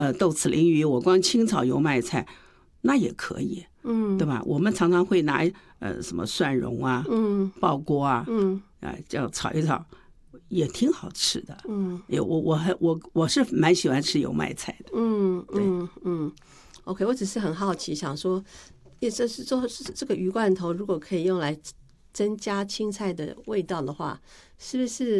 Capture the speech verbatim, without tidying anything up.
呃豆豉鲮鱼，我光清炒油麦菜那也可以，嗯，对吧？我们常常会拿呃什么蒜蓉啊，嗯，爆锅啊，嗯，啊这样炒一炒，也挺好吃的，嗯，也我我还我我是蛮喜欢吃油麦菜的， 嗯嗯嗯 ，OK， 我只是很好奇，想说，也就是说这个鱼罐头如果可以用来增加青菜的味道的话，是不是